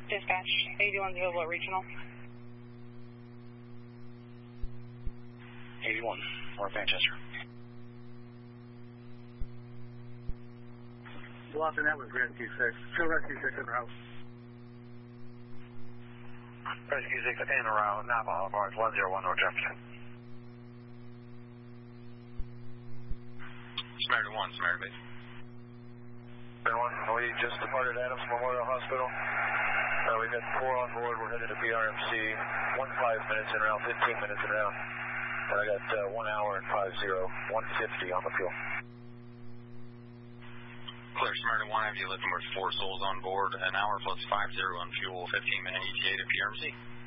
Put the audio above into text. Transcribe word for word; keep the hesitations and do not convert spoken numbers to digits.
Dispatch, eighty-one available at regional. eighty-one, North Manchester. Bluffing, that was Rescue six. Show Rescue six in route. Rescue six in route, Napa Boulevard, one oh one North Jefferson. Samaritan one, Samaritan base. Samaritan one, we just departed Adams Memorial Hospital. Uh, we've got four on board, we're headed to B R M C. One five minutes in route, fifteen minutes in route. And I got uh, one hour and five zero, one fifty on the fuel. Clear, Samaritan one, have you lifting with four souls on board, an hour plus five zero on fuel, fifteen minute E T A to P R M C.